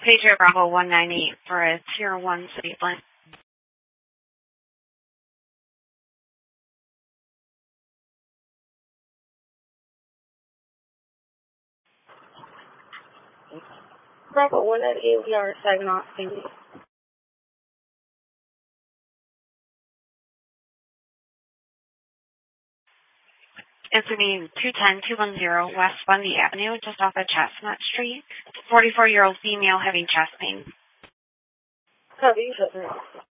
Pager Bravo 198 for a Tier 1 city blend. Bravo 198, we are Saginaw City. Incident 210-210 West Bundy Avenue, just off of Chestnut Street. 44-year-old female having chest pain. Copy,